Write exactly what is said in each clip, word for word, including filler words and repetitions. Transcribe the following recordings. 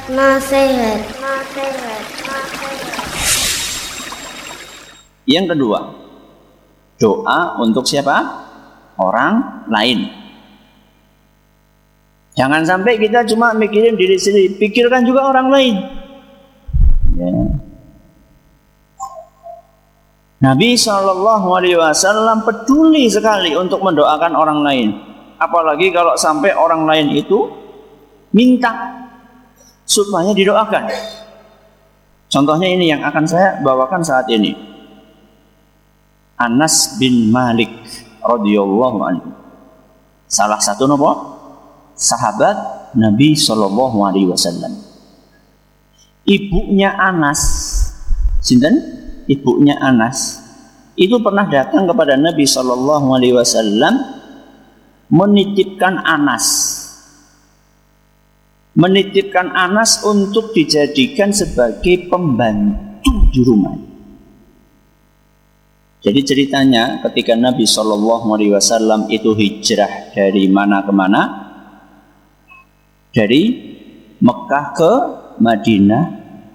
nasihat, nasihat, nasihat. Yang kedua, doa untuk siapa? Orang lain. Jangan sampai kita cuma mikirin diri sendiri, pikirkan juga orang lain. Ya. Nabi shallallahu alaihi wasallam peduli sekali untuk mendoakan orang lain. Apalagi kalau sampai orang lain itu minta supaya didoakan. Contohnya ini yang akan saya bawakan saat ini. Anas bin Malik radhiyallahu anhu. Salah satu nopo sahabat Nabi shallallahu alaihi wasallam. Ibunya Anas, sinten? Ibunya Anas itu pernah datang kepada Nabi shallallahu alaihi wasallam menitipkan Anas, menitipkan Anas untuk dijadikan sebagai pembantu di rumah. Jadi ceritanya ketika Nabi shallallahu alaihi wasallam itu hijrah dari mana ke mana, dari Mekah ke Madinah,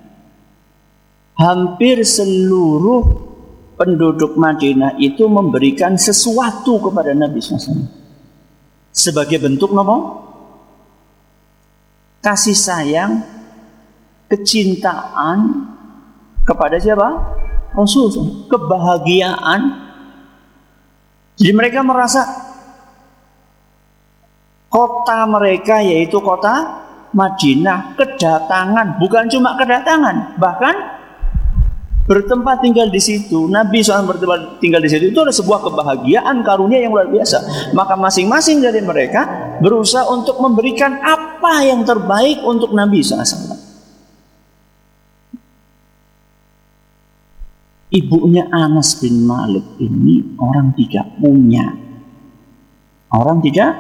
hampir seluruh penduduk Madinah itu memberikan sesuatu kepada Nabi shallallahu alaihi wasallam sebagai bentuk apa? Kasih sayang, kecintaan kepada siapa? Rasul, kebahagiaan. Jadi mereka merasa kota mereka yaitu kota Madinah kedatangan, bukan cuma kedatangan, bahkan bertempat tinggal di situ. Nabi shallallahu alaihi wasallam bertempat tinggal di situ itu adalah sebuah kebahagiaan, karunia yang luar biasa. Maka masing-masing dari mereka berusaha untuk memberikan apa yang terbaik untuk Nabi shallallahu alaihi wasallam. Ibunya Anas bin Malik ini orang tidak punya, orang tidak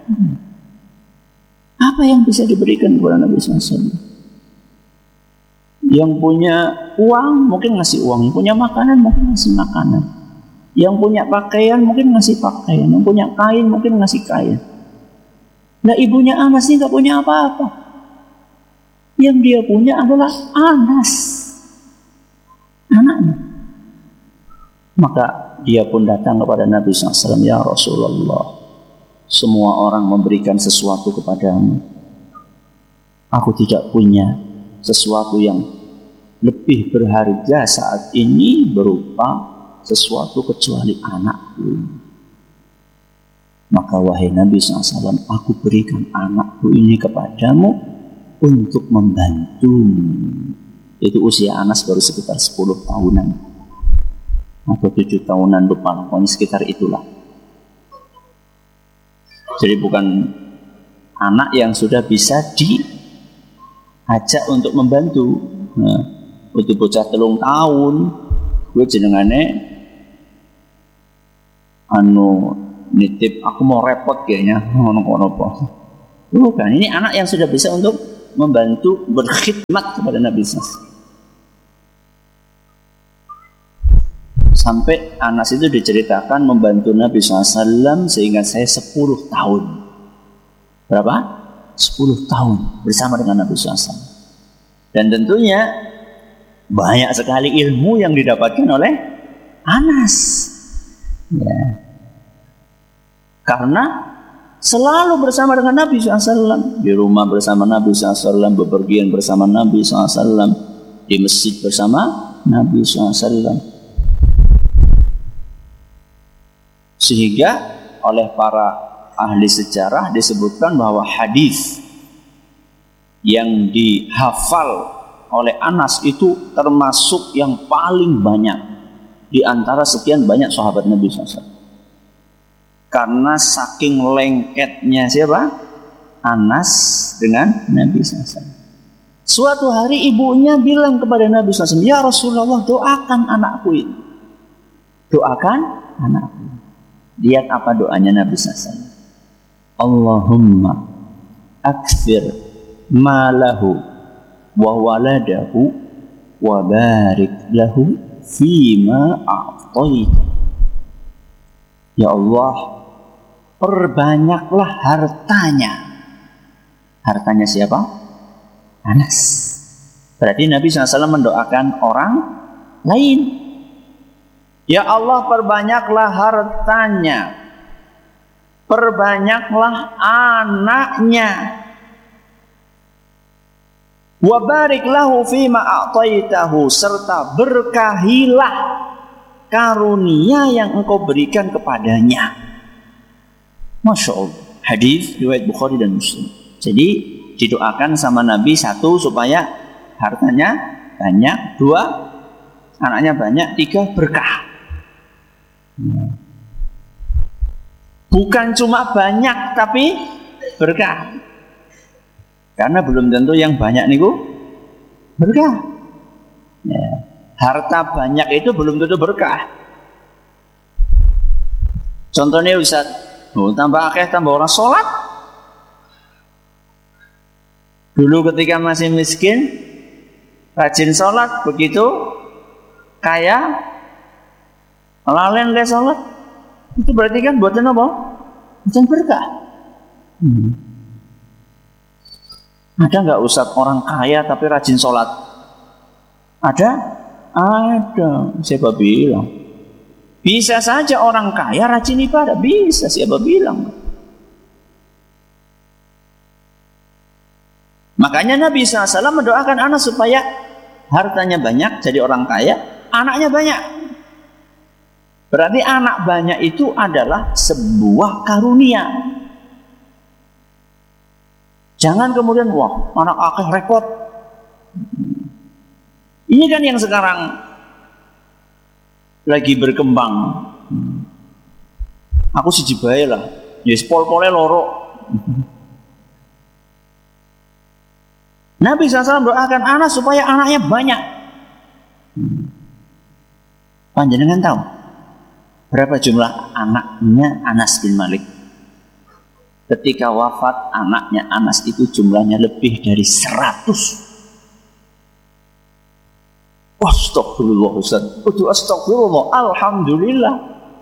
apa yang bisa diberikan kepada Nabi shallallahu alaihi wasallam. Yang punya uang mungkin ngasih uang, yang punya makanan mungkin ngasih makanan, yang punya pakaian mungkin ngasih pakaian, yang punya kain mungkin ngasih kain. Nah ibunya Anas ini gak punya apa-apa. Yang dia punya adalah Anas, anaknya. Maka dia pun datang kepada Nabi shallallahu alaihi wasallam, ya Rasulullah, semua orang memberikan sesuatu kepadamu, aku tidak punya sesuatu yang lebih berharga saat ini berupa sesuatu kecuali anakku. Maka wahai Nabi shallallahu alaihi wasallam, aku berikan anakku ini kepadamu untuk membantumu. Itu usia Anas baru sekitar sepuluh tahunan atau tujuh tahunan, lupa, pokoknya sekitar itulah. Jadi bukan anak yang sudah bisa diajak untuk membantu. Nah, untuk bocah telung tahun, gue jenengane anu nitip, aku mau repot kayaknya, ngono-ngono apa. Bukan, ini anak yang sudah bisa untuk membantu berkhidmat kepada Nabi shallallahu alaihi wasallam. Sampai Anas itu diceritakan membantu Nabi shallallahu alaihi wasallam sehingga saya sepuluh tahun. Berapa? sepuluh tahun bersama dengan Nabi shallallahu alaihi wasallam. Dan tentunya banyak sekali ilmu yang didapatkan oleh Anas. Ya. Karena selalu bersama dengan Nabi shallallahu alaihi wasallam, di rumah bersama Nabi shallallahu alaihi wasallam, bepergian bersama Nabi shallallahu alaihi wasallam, di masjid bersama Nabi shallallahu alaihi wasallam. Sehingga oleh para ahli sejarah disebutkan bahwa hadis yang dihafal oleh Anas itu termasuk yang paling banyak di antara sekian banyak sahabat Nabi shallallahu alaihi wasallam. Karena saking lengketnya siapa? Anas dengan Nabi shallallahu alaihi wasallam. Suatu hari ibunya bilang kepada Nabi shallallahu alaihi wasallam, ya Rasulullah, doakan anakku ini. Doakan anakku. Lihat apa doanya Nabi shallallahu alaihi wasallam. Allahumma akthir malahu wa waladahu wa barik lahu fima a'taita. Ya Allah, perbanyaklah hartanya. Hartanya siapa? Anas. Berarti Nabi shallallahu alaihi wasallam mendoakan orang lain. Ya Allah, perbanyaklah hartanya, perbanyaklah anaknya, wa barik lahu fima a'taitahu, serta berkahilah karunia yang engkau berikan kepadanya. Masya Allah. Hadis riwayat Bukhari dan Muslim. Jadi didoakan sama Nabi, satu supaya hartanya banyak, dua anaknya banyak, tiga berkah. Bukan cuma banyak tapi berkah. Karena belum tentu yang banyak niku berkah. Ya. Harta banyak itu belum tentu berkah. Contohnya Ustaz, oh, tambah akeh tambah orang sholat. Dulu ketika masih miskin, rajin sholat, begitu kaya, lalen gak sholat. Itu berarti kan buatan apa? Buatan berkah. Hmm. Ada nggak Ustaz orang kaya tapi rajin sholat? Ada? Ada. Siapa bilang? Bisa saja orang kaya rajin ibadah. Bisa, siapa bilang? Makanya Nabi shallallahu alaihi wasallam mendoakan anak supaya hartanya banyak, jadi orang kaya, anaknya banyak. Berarti anak banyak itu adalah sebuah karunia. Jangan kemudian, wah, anak akeh repot. Ini kan yang sekarang lagi berkembang. Aku siji bae lah, ya pol-pole loro. Nabi shallallahu alaihi wasallam doakan anak supaya anaknya banyak. Panjenengan tahu berapa jumlah anaknya Anas bin Malik? Ketika wafat anaknya Anas itu jumlahnya lebih dari seratus. Astagfirullah Ustaz. Astagfirullah. Alhamdulillah.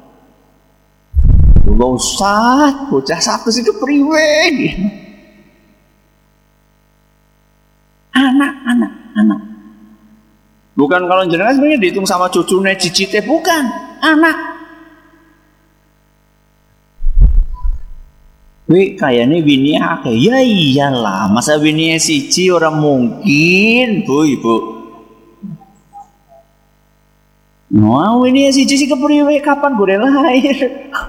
Allah Ustaz, bocah satu itu priwe. Anak, anak, anak. Bukan kalau jenengan sebenarnya dihitung sama cucunya, cicitnya, bukan. Anak. Wih, kayaknya Winnie akeh. Ya iyalah, masa Winnie siji orang mungkin, Bu, Ibu. Wah, Winnie siji sih kepriwe kapan boleh lahir?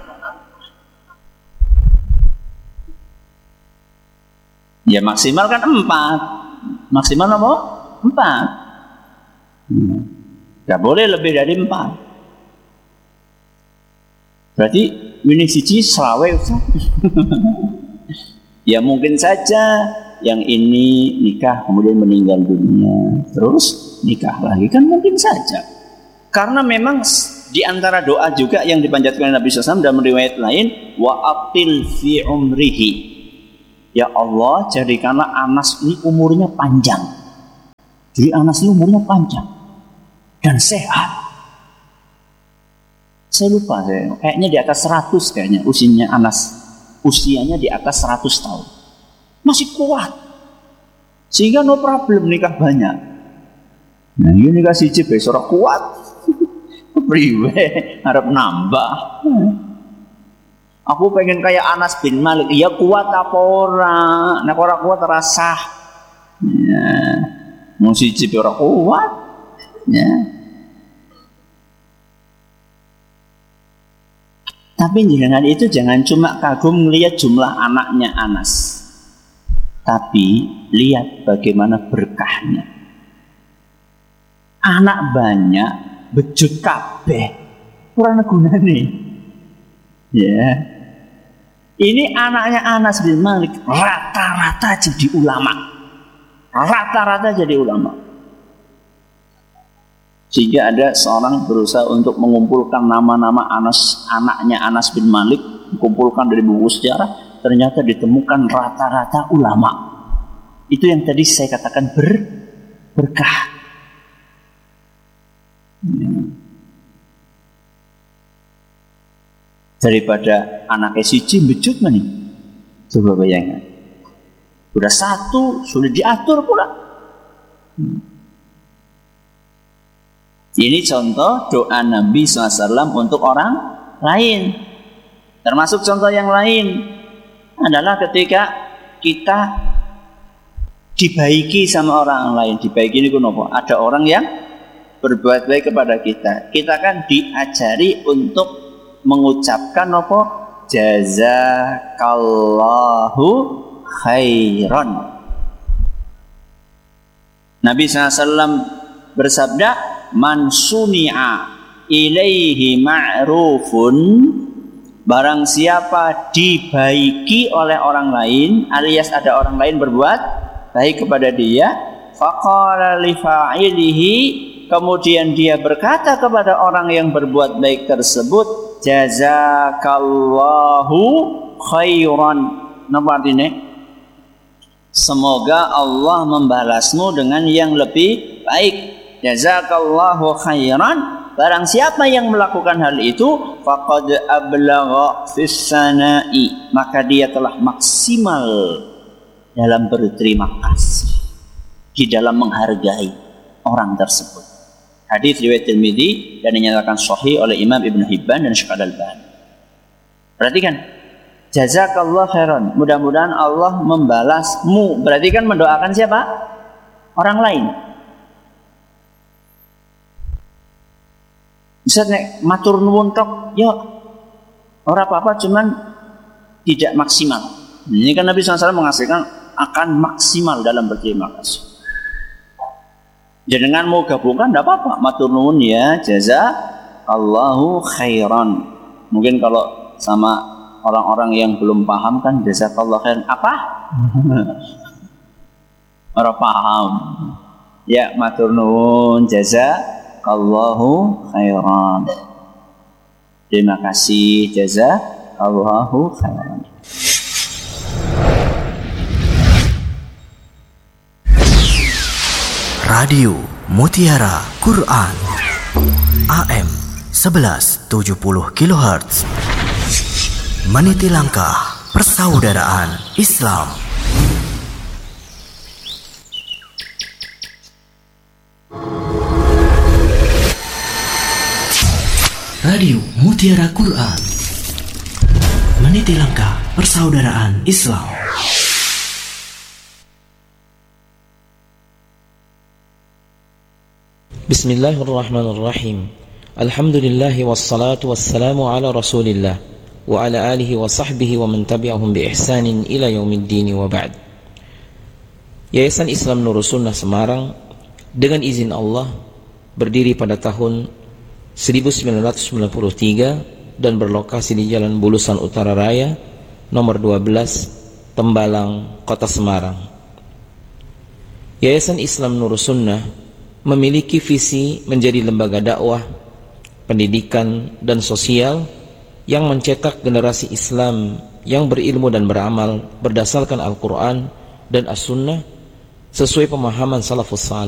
Ya maksimal kan empat. Maksimal apa? Empat. Hmm. Gak boleh lebih dari empat. Berarti Winnie siji selawe. Ya mungkin saja yang ini nikah kemudian meninggal dunia, terus nikah lagi, kan mungkin saja. Karena memang di antara doa juga yang dipanjatkan Nabi shallallahu alaihi wasallam dalam riwayat lain, wa aqil fi umrihi. Ya Allah, jadikanlah Anas ini umurnya panjang. Jadi Anas ini umurnya panjang dan sehat. Saya lupa, saya kayaknya di atas seratus kayaknya usianya Anas. Usianya di atas seratus tahun. Masih kuat. Sehingga no problem nikah banyak. Nah, ini nikah siji besok kuat. Priwe, harap nambah. Aku pengen kayak Anas bin Malik. Iya kuat apa ora? Nek ora kuat terasa. Ya, mau siji ora kuat. Ya. Tapi jangan itu jangan cuma kagum melihat jumlah anaknya Anas, tapi lihat bagaimana berkahnya. Anak banyak, bejut kabeh, kurang gunane. Ya, ini anaknya Anas bin Malik rata-rata jadi ulama, rata-rata jadi ulama. Sehingga ada seorang berusaha untuk mengumpulkan nama-nama Anas, anaknya Anas bin Malik, dikumpulkan dari buku sejarah, ternyata ditemukan rata-rata ulama. Itu yang tadi saya katakan ber, berkah. Hmm. Daripada anaknya siji bejut nih, coba bayangkan. Sudah satu, sudah diatur pula. Ini contoh doa Nabi shallallahu alaihi wasallam untuk orang lain. Termasuk contoh yang lain adalah ketika kita dibaiki sama orang lain. Dibaiki ini kenapa? Ada orang yang berbuat baik kepada kita. Kita kan diajari untuk mengucapkan apa? Jazakallahu khairan. Nabi shallallahu alaihi wasallam bersabda, man suni'a ilaihi ma'rufun, barang siapa dibaiki oleh orang lain, alias ada orang lain berbuat baik kepada dia, faqala li fa'ilihi, kemudian dia berkata kepada orang yang berbuat baik tersebut, jazakallahu khairan. Napa artinya? Semoga Allah membalasmu dengan yang lebih baik. Jazakallahu khairan, barang siapa yang melakukan hal itu, faqad ablagha fis sana'i, maka dia telah maksimal dalam berterima kasih, di dalam menghargai orang tersebut. Hadis riwayat Tirmidzi dan dinyatakan sahih oleh Imam Ibnu Hibban dan Syekh Al-Albani. Perhatikan, jazakallahu khairan, mudah-mudahan Allah membalasmu. Berarti kan mendoakan siapa? Orang lain. Bisa nek matur nuwun tok, ya ora apa-apa, cuman tidak maksimal. Ini kan Nabi shallallahu alaihi wasallam menghasilkan akan maksimal dalam berterima kasih. Jangan mau gabungkan, tidak apa-apa. Matur nuwun ya, jazakallahu khairan. Mungkin kalau sama orang-orang yang belum paham kan jazakallahu khairan apa? Orang paham. Ya, matur nuwun jaza Allahu khairan. Terima kasih, jazakallahu khairan. Radio Mutiara Quran A M sebelas tujuh puluh kilohertz, meniti langkah persaudaraan Islam. Radio Mutiara Quran, meniti langkah persaudaraan Islam. Bismillahirrahmanirrahim. Alhamdulillahi wassalatu wassalamu ala rasulillah wa ala alihi wa sahbihi wa man tabi'ahum bi ihsanin ila yaumiddin wa ba'd. Yayasan Islam Nurus Sunnah Semarang dengan izin Allah berdiri pada tahun seribu sembilan ratus sembilan puluh tiga dan berlokasi di Jalan Bulusan Utara Raya nomor dua belas Tembalang, Kota Semarang. Yayasan Islam Nurus Sunnah memiliki visi menjadi lembaga dakwah, pendidikan dan sosial yang mencetak generasi Islam yang berilmu dan beramal berdasarkan Al-Quran dan As-Sunnah sesuai pemahaman salafus saleh.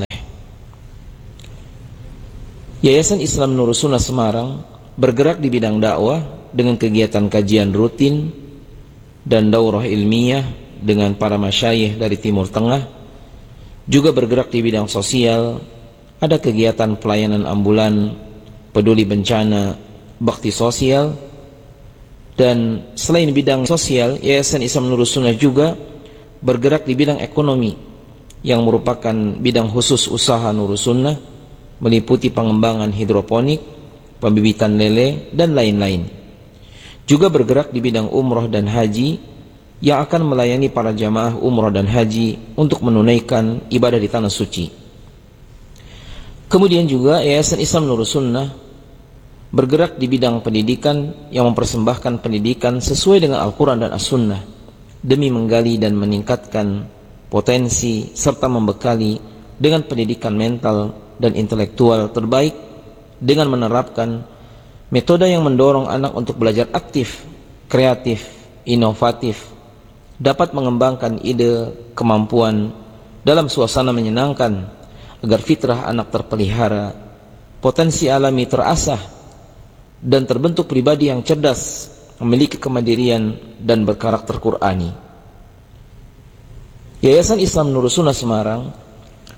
Yayasan Islam Nurus Sunnah Semarang bergerak di bidang dakwah dengan kegiatan kajian rutin dan daurah ilmiah dengan para masyayikh dari Timur Tengah, juga bergerak di bidang sosial, ada kegiatan pelayanan ambulan, peduli bencana, bakti sosial, dan selain bidang sosial, Yayasan Islam Nurus Sunnah juga bergerak di bidang ekonomi yang merupakan bidang khusus usaha Nurus Sunnah, meliputi pengembangan hidroponik, pembibitan lele, dan lain-lain. Juga bergerak di bidang umroh dan haji yang akan melayani para jamaah umroh dan haji untuk menunaikan ibadah di tanah suci. Kemudian juga Yayasan Islam Nurus Sunnah bergerak di bidang pendidikan yang mempersembahkan pendidikan sesuai dengan Al-Quran dan As-Sunnah demi menggali dan meningkatkan potensi serta membekali dengan pendidikan mental dan intelektual terbaik dengan menerapkan metode yang mendorong anak untuk belajar aktif, kreatif, inovatif, dapat mengembangkan ide, kemampuan dalam suasana menyenangkan agar fitrah anak terpelihara, potensi alami terasah, dan terbentuk pribadi yang cerdas, memiliki kemandirian dan berkarakter Qur'ani. Yayasan Islam Nurus Sunnah Semarang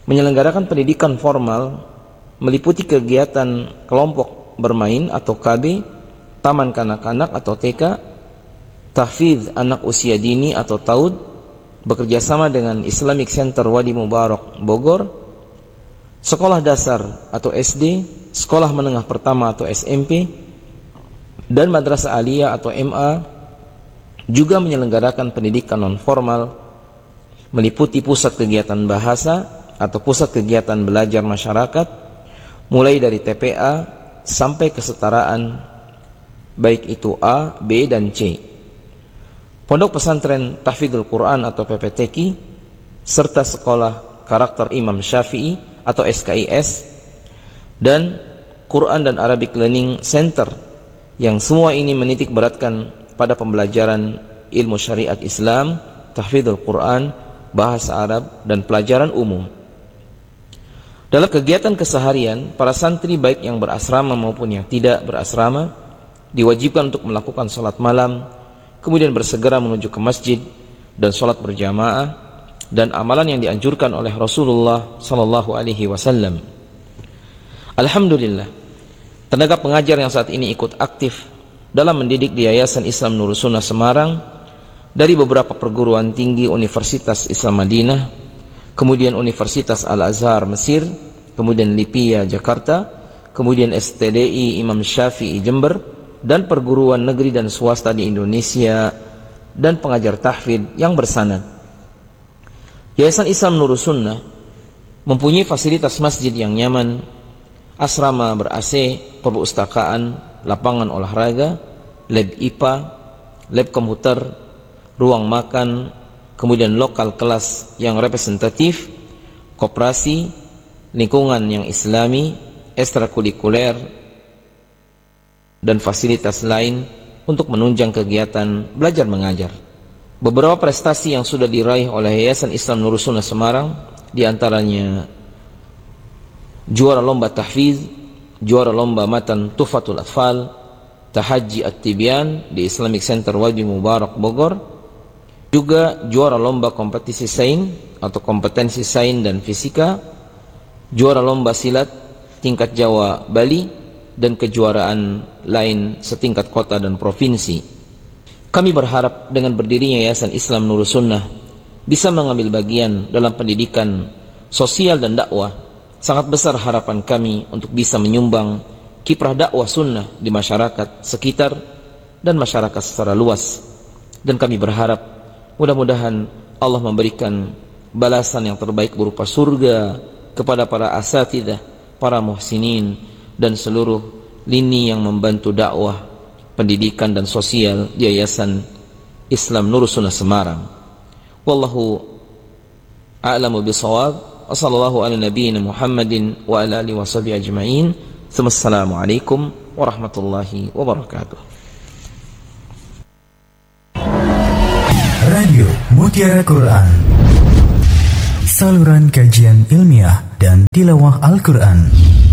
menyelenggarakan pendidikan formal meliputi kegiatan kelompok bermain atau K B, taman kanak-kanak atau T K, tahfidz anak usia dini atau T A U D, bekerjasama dengan Islamic Center Wadi Mubarak Bogor, sekolah dasar atau S D, sekolah menengah pertama atau S M P, dan madrasah aliyah atau M A, juga menyelenggarakan pendidikan non formal meliputi pusat kegiatan bahasa atau pusat kegiatan belajar masyarakat, mulai dari T P A sampai kesetaraan, baik itu A, B, dan C. Pondok pesantren Tahfidzul Quran atau P P T Q, serta sekolah karakter Imam Syafi'i atau S K I S, dan Quran dan Arabic Learning Center, yang semua ini menitik beratkan pada pembelajaran ilmu syariat Islam, tahfidzul Quran, bahasa Arab, dan pelajaran umum. Dalam kegiatan keseharian, para santri baik yang berasrama maupun yang tidak berasrama diwajibkan untuk melakukan sholat malam, kemudian bersegera menuju ke masjid dan sholat berjamaah, dan amalan yang dianjurkan oleh Rasulullah sallallahu alaihi wasallam. Alhamdulillah, tenaga pengajar yang saat ini ikut aktif dalam mendidik di Yayasan Islam Nurul Sunnah Semarang dari beberapa perguruan tinggi Universitas Islam Madinah, kemudian Universitas Al-Azhar Mesir, kemudian Lipia Jakarta, kemudian S T D I Imam Syafi'i Jember, dan perguruan negeri dan swasta di Indonesia, dan pengajar tahfidz yang bersanad. Yayasan Islam Nurul Sunnah mempunyai fasilitas masjid yang nyaman, asrama ber-A C, perpustakaan, lapangan olahraga, lab I P A, lab komputer, ruang makan, kemudian lokal kelas yang representatif, koperasi, lingkungan yang islami, ekstrakurikuler, dan fasilitas lain untuk menunjang kegiatan belajar mengajar. Beberapa prestasi yang sudah diraih oleh Yayasan Islam Nurul Sunnah Semarang, diantaranya juara lomba tahfidz, juara lomba matan Tuhfatul Atfal, Tahajji At-Tibyan di Islamic Center Wadi Mubarak Bogor, juga juara lomba kompetisi sains atau kompetensi sains dan fisika, juara lomba silat tingkat Jawa Bali, dan kejuaraan lain setingkat kota dan provinsi. Kami berharap dengan berdirinya Yayasan Islam Nurul Sunnah bisa mengambil bagian dalam pendidikan sosial dan dakwah. Sangat besar harapan kami untuk bisa menyumbang kiprah dakwah sunnah di masyarakat sekitar dan masyarakat secara luas. Dan kami berharap mudah-mudahan Allah memberikan balasan yang terbaik berupa surga kepada para asatidzah, para muhsinin, dan seluruh lini yang membantu dakwah, pendidikan, dan sosial di Yayasan Islam Nurul Sunnah Semarang. Wallahu a'lamu bishawab. Wassallallahu ala nabiyyina Muhammadin wa ala alihi washabihi ajma'in. Assalamualaikum warahmatullahi wabarakatuh. Radio Mutiara Quran, saluran kajian ilmiah dan tilawah Al-Quran.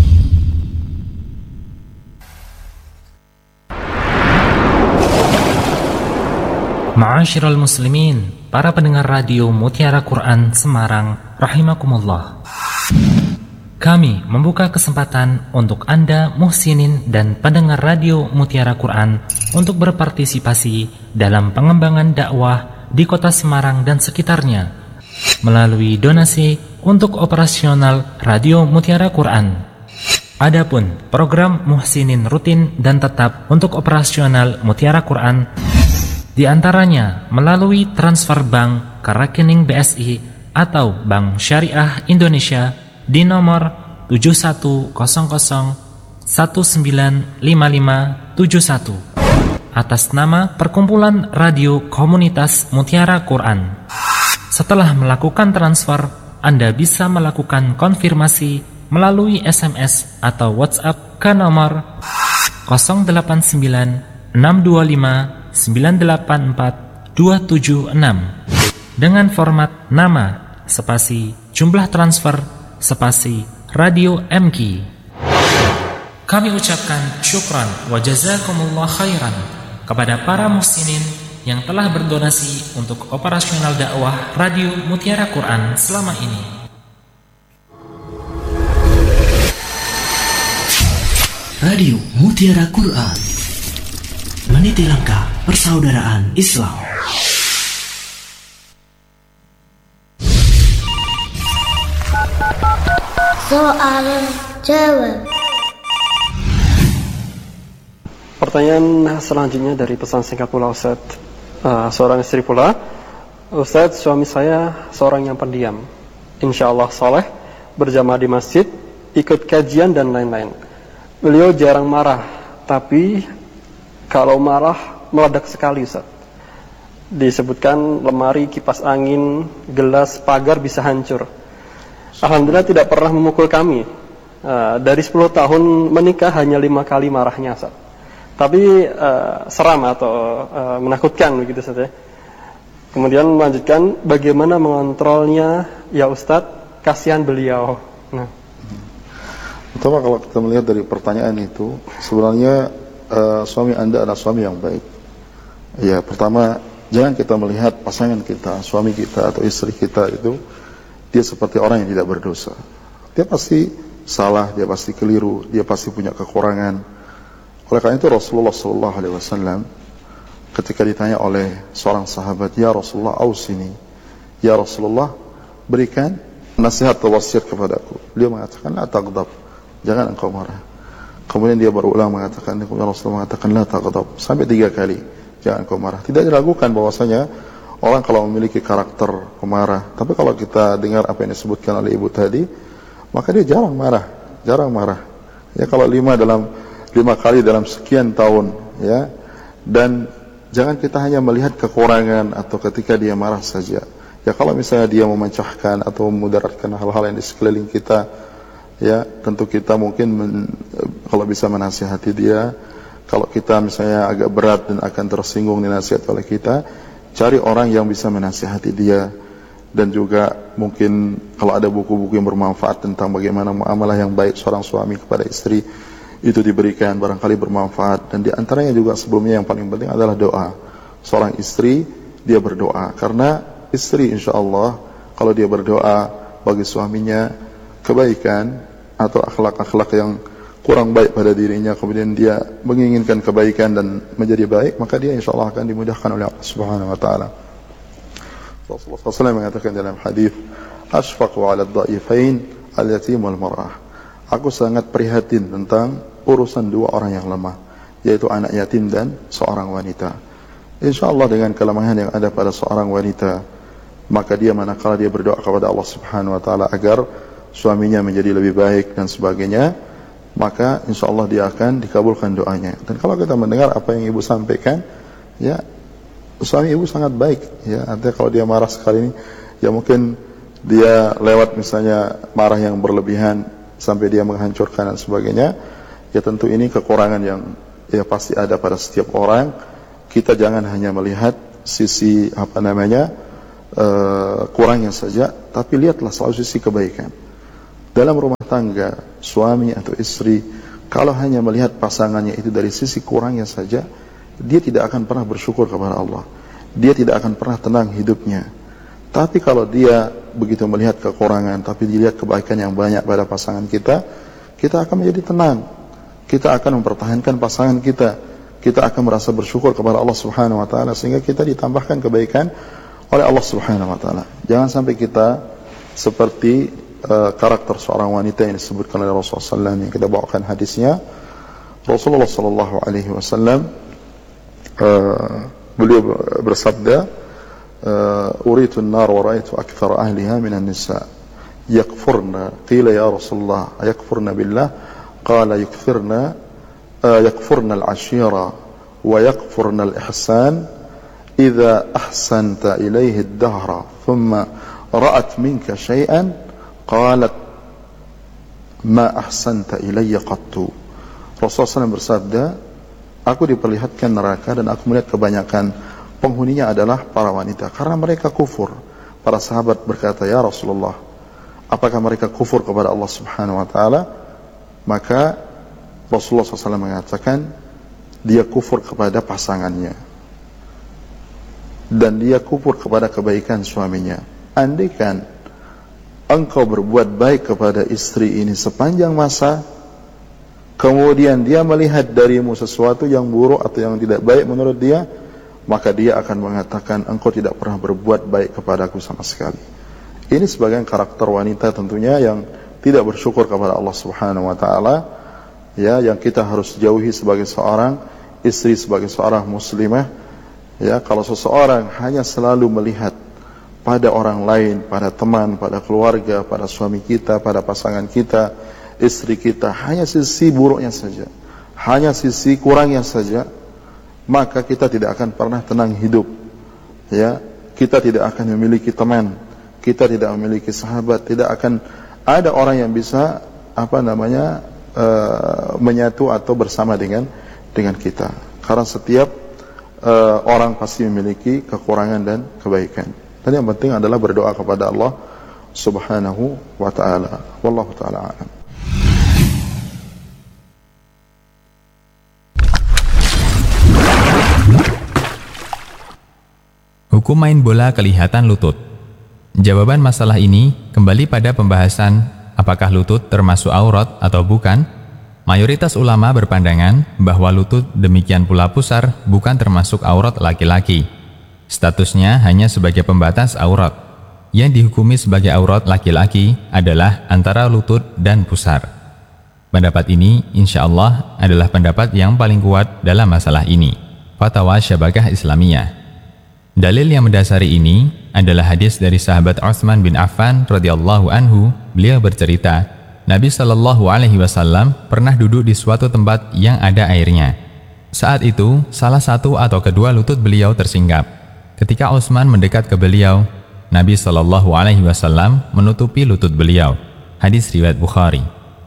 Ma'asyiral muslimin, para pendengar radio Mutiara Quran Semarang rahimakumullah. Kami membuka kesempatan untuk Anda muhsinin dan pendengar radio Mutiara Quran untuk berpartisipasi dalam pengembangan dakwah di kota Semarang dan sekitarnya melalui donasi untuk operasional radio Mutiara Quran. Adapun program muhsinin rutin dan tetap untuk operasional Mutiara Quran, di antaranya melalui transfer bank ke rekening B S I atau Bank Syariah Indonesia di nomor tujuh satu nol nol satu sembilan lima lima tujuh satu atas nama Perkumpulan Radio Komunitas Mutiara Quran. Setelah melakukan transfer, Anda bisa melakukan konfirmasi melalui S M S atau WhatsApp ke nomor nol delapan sembilan enam dua lima sembilan delapan empat dua tujuh enam dengan format nama spasi jumlah transfer spasi radio M Q. Kami ucapkan syukran wa jazakumullah khairan kepada para muhsinin yang telah berdonasi untuk operasional dakwah radio Mutiara Quran selama ini. Radio Mutiara Quran, meniti langkah persaudaraan Islam. Soal jawab. Pertanyaan selanjutnya dari pesan singkat pula Ustaz. Uh, seorang istri pula, Ustaz, suami saya seorang yang pendiam, insya Allah soleh, berjamaah di masjid, ikut kajian dan lain-lain. Beliau jarang marah, tapi kalau marah meledak sekali Ustaz. Disebutkan lemari, kipas angin, gelas, pagar bisa hancur. Alhamdulillah tidak pernah memukul kami. Uh, dari sepuluh tahun menikah hanya lima kali marahnya Ustaz. Tapi uh, seram atau uh, menakutkan begitu saja. Kemudian melanjutkan, bagaimana mengontrolnya ya Ustadz, kasihan beliau. Nah. Pertama, kalau kita melihat dari pertanyaan itu, sebenarnya uh, suami Anda adalah suami yang baik. Ya, pertama, jangan kita melihat pasangan kita, suami kita atau istri kita itu dia seperti orang yang tidak berdosa. Dia pasti salah, dia pasti keliru, dia pasti punya kekurangan. Oleh karena itu Rasulullah Sallallahu Alaihi Wasallam ketika ditanya oleh seorang sahabat, ya Rasulullah, ausini, ya Rasulullah, berikan nasihat atau wasiat kepadaku. Beliau mengatakan, la taghdab, jangan engkau marah. Kemudian dia berulang mengatakan, ya Rasulullah mengatakan, la taghdab, sampai tiga kali, jangan engkau marah. Tidak diragukan bahwasanya orang kalau memiliki karakter pemarah, tapi kalau kita dengar apa yang disebutkan oleh ibu tadi, maka dia jarang marah, jarang marah. Ya, kalau lima dalam lima kali dalam sekian tahun, ya. Dan jangan kita hanya melihat kekurangan atau ketika dia marah saja. Ya, kalau misalnya dia memecahkan atau memudaratkan hal-hal yang di sekeliling kita, ya, tentu kita mungkin men, kalau bisa menasihati dia. Kalau kita misalnya agak berat dan akan tersinggung dinasihat oleh kita, cari orang yang bisa menasihati dia. Dan juga mungkin kalau ada buku-buku yang bermanfaat tentang bagaimana muamalah yang baik seorang suami kepada istri, itu diberikan, barangkali bermanfaat. Dan di antaranya juga sebelumnya yang paling penting adalah doa. Seorang istri dia berdoa, karena istri insya Allah kalau dia berdoa bagi suaminya kebaikan atau akhlak-akhlak yang kurang baik pada dirinya, kemudian dia menginginkan kebaikan dan menjadi baik, maka dia insya Allah akan dimudahkan oleh Allah Subhanahu Wa Taala. Rasulullah shallallahu alaihi wasallam mengatakan dalam hadis, "Ashfaqu 'ala ad-dha'ifain al-yatim wal mar'ah." Aku sangat prihatin tentang urusan dua orang yang lemah, yaitu anak yatim dan seorang wanita. Insya Allah dengan kelemahan yang ada pada seorang wanita, maka dia manakala dia berdoa kepada Allah Subhanahu Wa Taala agar suaminya menjadi lebih baik dan sebagainya, maka insya Allah dia akan dikabulkan doanya. Dan kalau kita mendengar apa yang ibu sampaikan, ya, suami ibu sangat baik. Ya, artinya kalau dia marah sekali ini, ya mungkin dia lewat misalnya marah yang berlebihan sampai dia menghancurkan dan sebagainya, ya tentu ini kekurangan yang ya pasti ada pada setiap orang. Kita jangan hanya melihat sisi apa namanya uh, kurangnya saja, tapi lihatlah selalu sisi kebaikan. Dalam rumah tangga, suami atau istri, kalau hanya melihat pasangannya itu dari sisi kurangnya saja, dia tidak akan pernah bersyukur kepada Allah. Dia tidak akan pernah tenang hidupnya. Tapi kalau dia begitu melihat kekurangan, tapi dilihat kebaikan yang banyak pada pasangan kita, kita akan menjadi tenang. Kita akan mempertahankan pasangan kita. Kita akan merasa bersyukur kepada Allah Subhanahu Wa Taala, sehingga kita ditambahkan kebaikan oleh Allah Subhanahu Wa Taala. Jangan sampai kita seperti uh, karakter seorang wanita yang disebutkan oleh Rasulullah shallallahu alaihi wasallam yang kita bawakan hadisnya. Rasulullah Sallallahu Alaihi Wasallam uh, beliau bersabda, أريت النار ورأيت أكثر أهلها من النساء يكفرن قيل يا رسول الله يكفرن بالله قال يكفرن يكفرن العشيرة ويكفرن الإحسان إذا أحسنت إليه الدهر ثم رأت منك شيئا قالت ما أحسنت إلي قط. Rasulullah shallallahu alaihi wasallam bersabda, aku diperlihatkan neraka dan aku melihat kebanyakan penghuninya adalah para wanita karena mereka kufur. Para sahabat berkata, ya Rasulullah, apakah mereka kufur kepada Allah Subhanahu Wa Taala? Maka Rasulullah shallallahu alaihi wasallam mengatakan, dia kufur kepada pasangannya dan dia kufur kepada kebaikan suaminya. Andaikan engkau berbuat baik kepada istri ini sepanjang masa, kemudian dia melihat darimu sesuatu yang buruk atau yang tidak baik menurut dia, maka dia akan mengatakan, engkau tidak pernah berbuat baik kepadaku sama sekali. Ini sebagian karakter wanita tentunya yang tidak bersyukur kepada Allah Subhanahu wa taala, ya, yang kita harus jauhi sebagai seorang istri, sebagai seorang muslimah. Ya, kalau seseorang hanya selalu melihat pada orang lain, pada teman, pada keluarga, pada suami kita, pada pasangan kita, istri kita, hanya sisi buruknya saja, hanya sisi kurangnya saja, maka kita tidak akan pernah tenang hidup. Ya, kita tidak akan memiliki teman, kita tidak memiliki sahabat, tidak akan ada orang yang bisa apa namanya uh, menyatu atau bersama dengan dengan kita. Karena setiap uh, orang pasti memiliki kekurangan dan kebaikan. Dan yang penting adalah berdoa kepada Allah Subhanahu wa ta'ala. Wallahu ta'ala a'lam. Hukum main bola kelihatan lutut. Jawaban masalah ini kembali pada pembahasan apakah lutut termasuk aurat atau bukan. Mayoritas ulama berpandangan bahwa lutut, demikian pula pusar, bukan termasuk aurat laki-laki. Statusnya hanya sebagai pembatas aurat. Yang dihukumi sebagai aurat laki-laki adalah antara lutut dan pusar. Pendapat ini insya Allah adalah pendapat yang paling kuat dalam masalah ini. Fatwa Syabakah Islamiyah. Dalil yang mendasari ini adalah hadis dari sahabat Utsman bin Affan radhiyallahu anhu. Beliau bercerita, Nabi Shallallahu Alaihi Wasallam pernah duduk di suatu tempat yang ada airnya. Saat itu, salah satu atau kedua lutut beliau tersingkap. Ketika Utsman mendekat ke beliau, Nabi Shallallahu Alaihi Wasallam menutupi lutut beliau. Hadis riwayat Bukhari.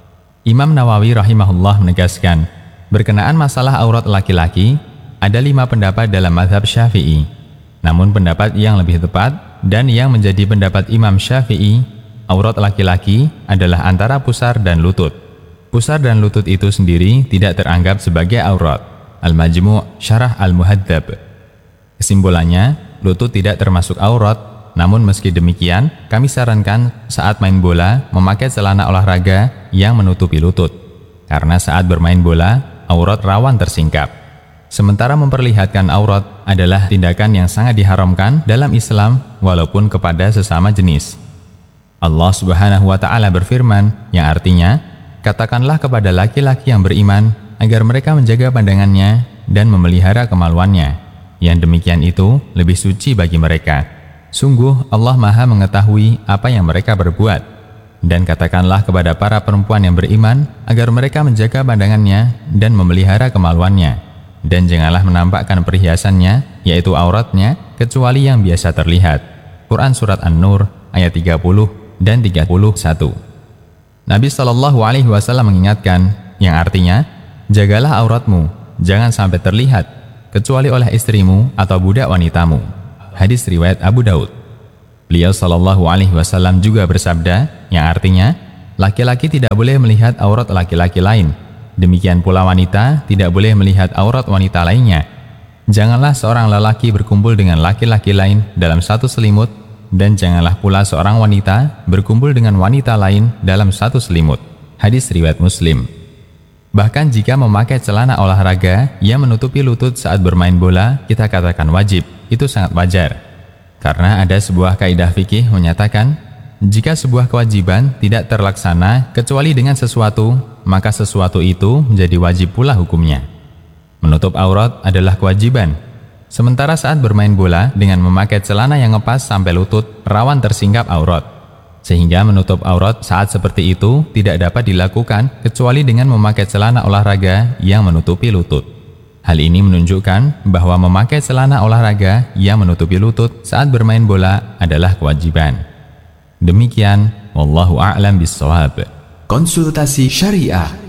Imam Nawawi rahimahullah menegaskan, berkenaan masalah aurat laki-laki, ada lima pendapat dalam mazhab Syafi'i. Namun pendapat yang lebih tepat dan yang menjadi pendapat Imam Syafi'i, aurat laki-laki adalah antara pusar dan lutut. Pusar dan lutut itu sendiri tidak teranggap sebagai aurat. Al-Majmu' Syarah Al-Muhadzab. Kesimpulannya, lutut tidak termasuk aurat. Namun meski demikian, kami sarankan saat main bola memakai celana olahraga yang menutupi lutut. Karena saat bermain bola, aurat rawan tersingkap. Sementara memperlihatkan aurat adalah tindakan yang sangat diharamkan dalam Islam walaupun kepada sesama jenis. Allah Subhanahu wa ta'ala berfirman, yang artinya, katakanlah kepada laki-laki yang beriman agar mereka menjaga pandangannya dan memelihara kemaluannya. Yang demikian itu lebih suci bagi mereka. Sungguh Allah Maha mengetahui apa yang mereka berbuat. Dan katakanlah kepada para perempuan yang beriman agar mereka menjaga pandangannya dan memelihara kemaluannya. Dan janganlah menampakkan perhiasannya, yaitu auratnya, kecuali yang biasa terlihat. Quran Surat An-Nur ayat tiga puluh dan tiga puluh satu. Nabi Shallallahu Alaihi Wasallam mengingatkan, yang artinya, jagalah auratmu, jangan sampai terlihat, kecuali oleh istrimu atau budak wanitamu. Hadis riwayat Abu Daud. Beliau Shallallahu Alaihi Wasallam juga bersabda, yang artinya, laki-laki tidak boleh melihat aurat laki-laki lain. Demikian pula wanita tidak boleh melihat aurat wanita lainnya. Janganlah seorang lelaki berkumpul dengan laki-laki lain dalam satu selimut, dan janganlah pula seorang wanita berkumpul dengan wanita lain dalam satu selimut. Hadis riwayat Muslim. Bahkan jika memakai celana olahraga yang menutupi lutut saat bermain bola, kita katakan wajib. Itu sangat wajar. Karena ada sebuah kaidah fikih menyatakan, jika sebuah kewajiban tidak terlaksana kecuali dengan sesuatu, maka sesuatu itu menjadi wajib pula hukumnya. Menutup aurat adalah kewajiban. Sementara saat bermain bola dengan memakai celana yang ngepas sampai lutut, rawan tersingkap aurat. Sehingga menutup aurat saat seperti itu tidak dapat dilakukan kecuali dengan memakai celana olahraga yang menutupi lutut. Hal ini menunjukkan bahwa memakai celana olahraga yang menutupi lutut saat bermain bola adalah kewajiban. Demikian, wallahu a'lam bishawab. Konsultasi Syariah.